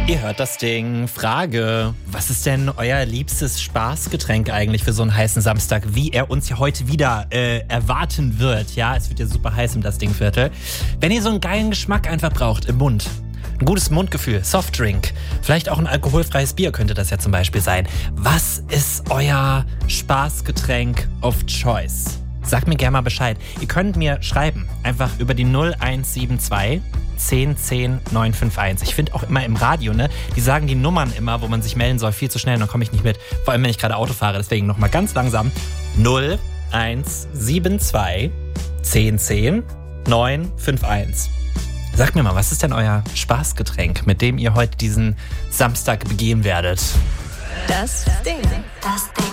Ihr hört das Ding. Frage: Was ist denn euer liebstes Spaßgetränk eigentlich für so einen heißen Samstag, wie er uns ja heute wieder erwarten wird? Ja, es wird ja super heiß im Das Ding-Viertel. Wenn ihr so einen geilen Geschmack einfach braucht im Mund, ein gutes Mundgefühl, Softdrink, vielleicht auch ein alkoholfreies Bier könnte das ja zum Beispiel sein. Was ist euer Spaßgetränk of Choice? Sagt mir gerne mal Bescheid. Ihr könnt mir schreiben, einfach über die 0172 10 10 951. Ich finde auch immer im Radio, ne, die sagen die Nummern immer, wo man sich melden soll, viel zu schnell, dann komme ich nicht mit. Vor allem, wenn ich gerade Auto fahre, deswegen nochmal ganz langsam. 0172 10 10 951. Sagt mir mal, was ist denn euer Spaßgetränk, mit dem ihr heute diesen Samstag begehen werdet? Das Ding. Das Ding.